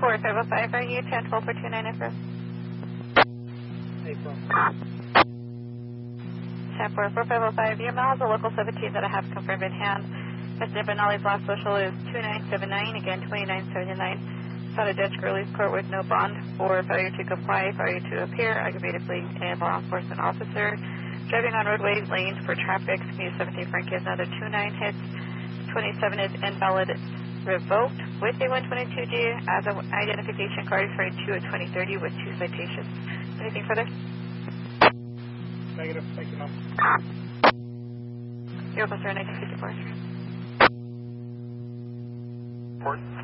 4505, are you 1012 for 29 April? April. 104505, your miles, the local 17 that I have confirmed in hand. Mr. Benali's last social is 2979, again 2979. Sought a Dutch release court with no bond for failure to comply, failure to appear, aggravated fleeing, and law enforcement officer. Driving on roadway lanes for traffic, commute 17 Frank is another 29 hits. 27 is invalid, revoked with a 122G as an identification card for 2 at 2030 with 2 citations. Anything further? Negative. Thank you, ma'am. You're closer 1954. Report.